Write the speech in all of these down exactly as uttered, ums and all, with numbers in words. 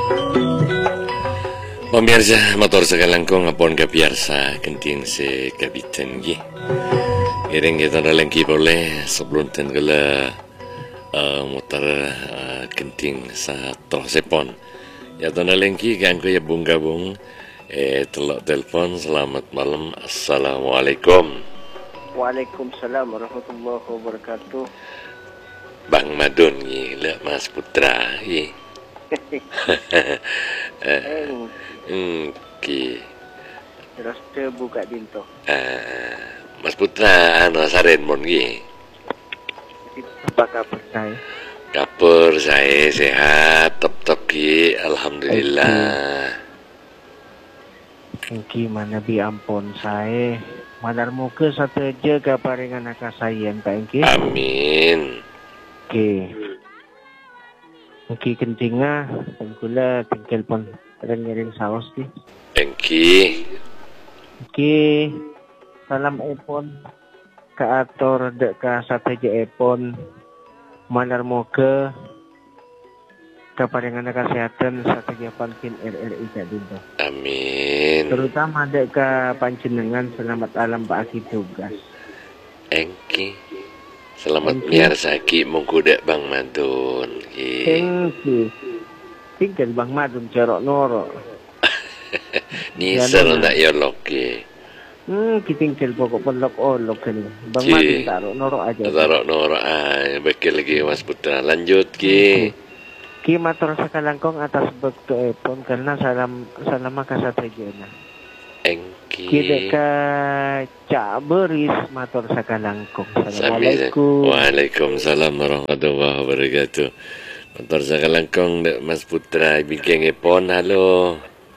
Pemirsa motor sekalangkong apon kapiarsa kenting se kabitan gi. Iring kita lagi boleh sebelum ten kala uh, motor uh, kenting sa toh sepon. Ya tona lagi kan ko ya bung-gabung eh telok telepon. Selamat malam. Assalamualaikum. Waalaikumsalam warahmatullahi wabarakatuh. Bang Madun gi le Mas Putra gi. Hmm, ki. Terus dia buka pintu. Uh, Mas Putra anu saren mon gi. Apa kabar saya? Kabar saya sehat, tep-tep ki, alhamdulillah. Gimana bi ampun saya? Madar muka satu aja kaparingan anak saya entah engki. Amin. Oke. Engki kentinga, tengkula tengkel pon ngiring saus di. Engki. Oke. Salam epon ke ator dek ka satu aja epon. Madar muka kaparingan anak kesehatan satu aja pankin R R I Kak Dinto. Amin. Terutama ada ke panjenengan selamat alam Pak Aki tugas. Engki. Selamat miarsa ki mengkuda Bang Madun ki. Engki. Tinggal Bang Madun cerok norok. Nisel ndak yolok ki. Hmm, kitinggal pokok pelok olok kan. Bang Madun taruh norok aja. Taruh norok ah, bekil lagi Mas Putra. Lanjut ki. Ki matur sakalangkong atas bekto epon karena salam salam kasatejana. Engki. Kita ka Cak Beris matur sakalangkong. Assalamualaikum. Waalaikumsalam warahmatullahi wabarakatuh. Matur sakalangkong dek Mas Putra bingkeng epon. Halo.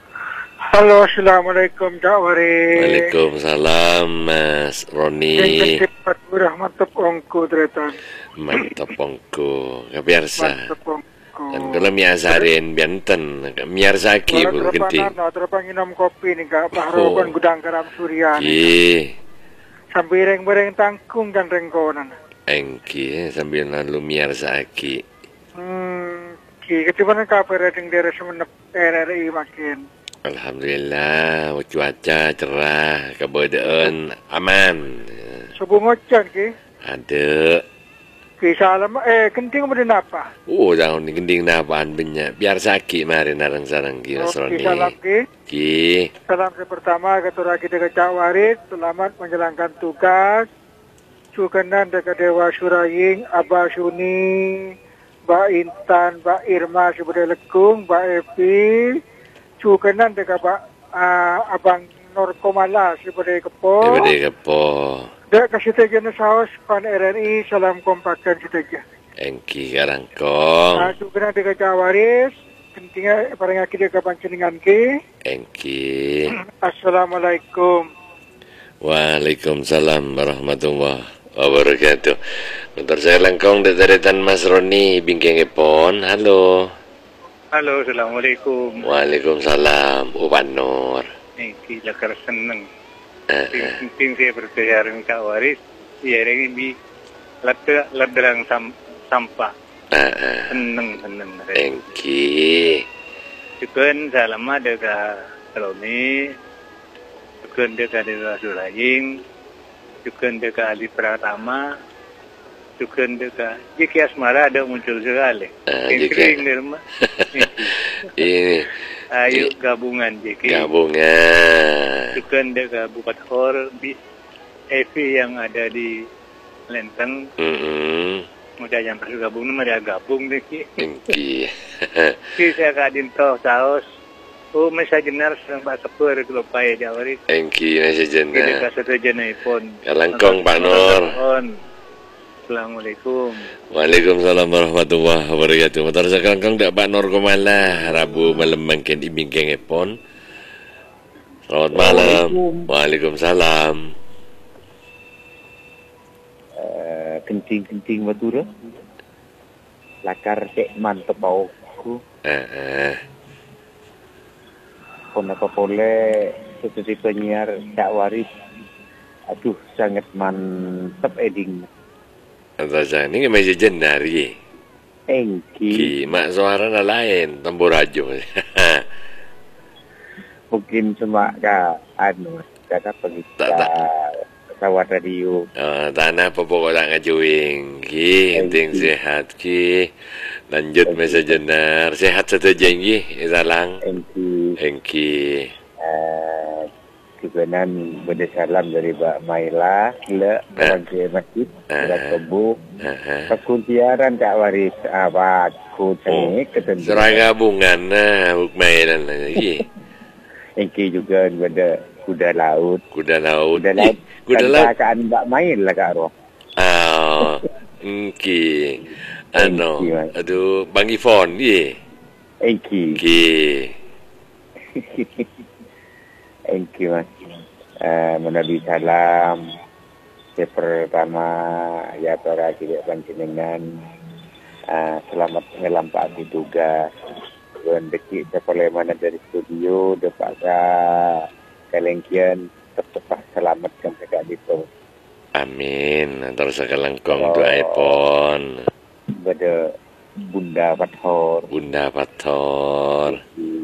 Halo, assalamualaikum Cak Waris. Waalaikumsalam Mas Roni. Cepat murah mantap ongko tretan. Mantap ongko. Kabiarsa. Mantap ongko. Dan kalau miasarin bianten, miarsa ki bu genting. Kalau terpang minum kopi nih Kak Bahroban Gudang Garam Surya. Ki. Sambil reng-bereng tangkung dan rengkonan. Engki sambil lalu miarsa ki. Hmm, ki ketiban kabar ding daerah semenep R R I makin. Alhamdulillah, cuaca cerah, keberadaan aman. Subuh ngocan ki. Ada. Ki salam eh kenting kemudian apa? Oh, jangan gending napaan banyak. Biar sakit mari narang sarang ki Mas Roni. Ki salam ki. Ki. Salam yang pertama ketua kita ke Cak Waris, selamat menjalankan tugas. Sukenan dekat Dewa Suraying, Abah Suni, Mbak Intan, Mbak Irma Subade Lekung, Mbak Evi. Sukenan dekat Mbak uh, Abang Nur Komala Subade Kepo. Subade Kepo. Dek kasih teja saus pan R R I, salam kompakan teja. Engki karangkong. Ah, sukenan dekat Cak Waris, pentingnya paling akhir dekat panjenengan ki. Engki. Assalamualaikum. Waalaikumsalam warahmatullahi wabarakatuh. Bentar saya langkong deteretan Mas Roni bingkeng epon. Halo. Halo, assalamualaikum. Waalaikumsalam. Uban Nur. Ini kita kerja seneng. Uh, Penting saya berbicara dengan Cak Waris. Ya, ini lada ladrang sam, sampah. uh, uh. Seneng seneng. Engki. Juga salam ada ke Roni. Juga ada ke Dewa Suraying. Juga ada ke Ali Pratama. Juga ada ke Jiki Asmara ada muncul sekali. Uh, Kering di rumah. Ini. Ayo gabungan Jiki. Gabungan. Juga ada ke Bupat Hor. Evi yang ada di Lenteng. Mm -hmm. Mudah yang bergabung, mereka gabung deh Ki. Engki. Ki saya kadin toh saus. Oh, masa jenar sedang Pak Sepur kalau payah Jawaris. Engki masa jenar. Kita kasih saja nelfon. Kalangkong Pak Nur. Assalamualaikum. Waalaikumsalam warahmatullahi wabarakatuh. Motor sekalangkong dak Pak Nur Komala. Rabu malam mangken ibingkeng epon. Selamat malam. Waalaikumsalam. Uh, kenting-kenting Madura. Lakar cek mantep bauku. Eh, eh. Pon apa boleh seperti penyiar Cak Waris. Aduh, sangat mantep eding. Antara ini masih jenari. Engki. Ki, mak suara na lain, tambur rajo. Mungkin cuma ka anu kata pergi Tak, tak. pesawat radio. Uh, tanah apa pokok tak ngajuing. Ki, penting sehat ki. Lanjut masa jenar. Sehat satu jenggi, Isalang. Engki. Engki. Uh, Kebenaran benda salam dari Mbak Maila, le orang ke masjid, berat kebu. Perkuntiaran tak waris awak ku tengik ketentu. Serangga bungan nah, bukmailan lagi. Engki juga benda kuda laut. Kuda laut. Kuda laut. Kuda laut. Kan Mbak Mail lah Kak Roh. Ah, engki. Ano, aduh, Bang Ifon, ye. Engki. Ki. Engki mas. Uh, menabi salam. Yang pertama, ya para tidak panjenengan. Uh, selamat melampaukan tugas. Dan dekik sekolah mana dari studio, dapat kalengkian tetap selamatkan sekali itu. Amin. Antara sekalangkong tu iPhone. Pada Bunda Pathor. Bunda Pathor.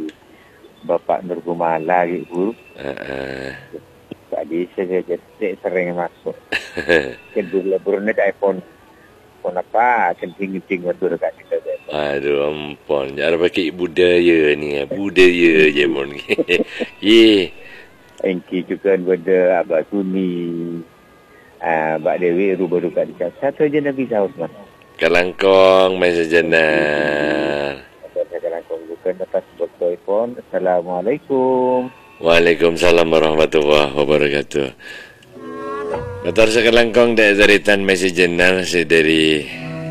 Bapak Nur Gumala gitu. Uh-uh. Tadi saya jadi sering masuk. Kedua burunnya iPhone. Phone apa? Kencing-kencing waktu dekat kita. Aduh ampun. Jangan pakai budaya ni. Budaya je mon. Ye. Engki juga ada Abah Suni. Uh, Mbak Dewi rubah dekat dekat. Satu je Nabi Saud mas. Kalangkong masa jenar. Kalangkong bukan atas botol iPhone. Assalamualaikum. Waalaikumsalam warahmatullahi wabarakatuh. Betul sekalangkong dari tan masa jenar dari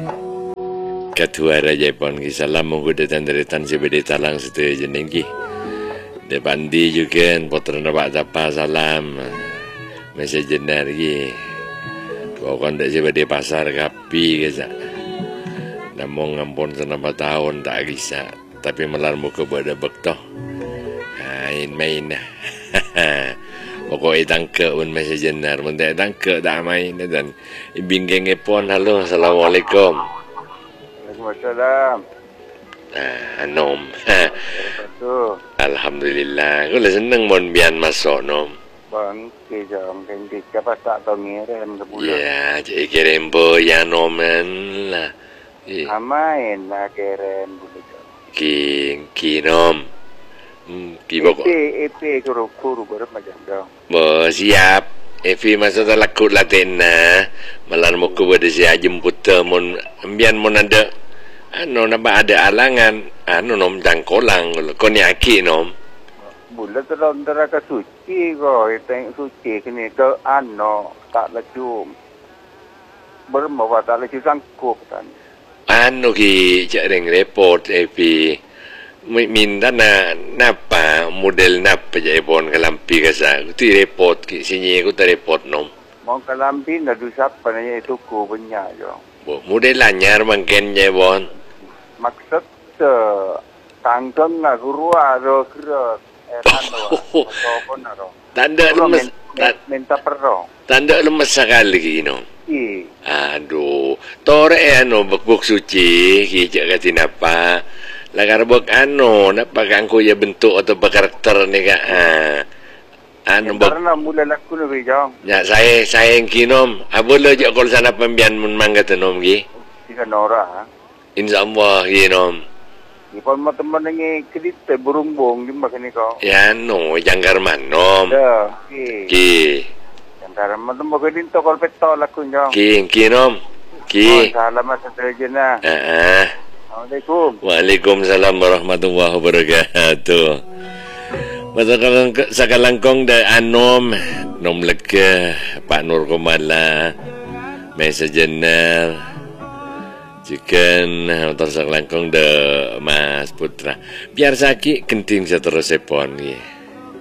Ketua Raja Pon Salam menggunakan dari tan sebedi talang setuju jenengki. Depan di juga potong dapat apa salam masa jenar ki. Kau kan tak sebedi pasar kapi kesa. Namun ngampun senapa tahun tak kisah. Tapi melar muka pada bektoh. Main-main lah. Pokoknya tangkap pun masa jenar. Mereka tangkap tak main. Dan binggeng pun. Halo. Assalamualaikum. Waalaikumsalam. Ah, Nom. Alhamdulillah. Aku lah senang mon bian masuk Nom. Bang, kejam kendi siapa tak tahu ngirim ke bulan. Ya, cik kirim po ya Noman lah. Amain lah kirim bulan. Ki, ki Nom. Hmm, ki pokok. E P kuru kuru berapa macam dah. Bo siap. Evi masa tak lakut latena. Malam mau ke pada siap jemput mon. Ambian mon ada. Ano nampak ada alangan. Ano Nom jangkolang. Kau ni aki Nom. Bulan dalam neraka suci kau, tengok suci kini ke ano tak laju bermawa tak laju sangkup kan. Ano ki cak reng report epi minta na napa model napa je pon kalampi kasa tu report ki sini aku tak report Nom. Mau kalampi na dusap pananya itu ku banyak jo. Bo model anyar mangken je pon. Maksud se tangkang na guru aro kira Oh, tanda lemes, minta perro. Tanda lemes sekali kino. Iya. Aduh, tore ano buk suci, kijak kati napa. Lagar buk ano, napa kangku ya bentuk atau karakter ni ka. Ano buk. Karena mula laku ni bijang. Ya saya saya yang kinom. Abolah je kalau sana pembian mun mangga tenom ki. Tiga nora. Insyaallah kinom. Ipon mo teman ni kedit burung-burung di makan ni kau. Ya no, jangkar manom. Dah, ki. Ki. Jangkar manom mo kedit to kol petol aku njong. Ki, ki nom. Ki. Salam saja na. Ah. Assalamualaikum. Waalaikumsalam warahmatullahi wabarakatuh. Betul sakalangkong da anom nom leke Pak Nur Komala Messenger Chicken motor sakalangkong da Mas Putra. Biar sakit kenting seterus sepon ye.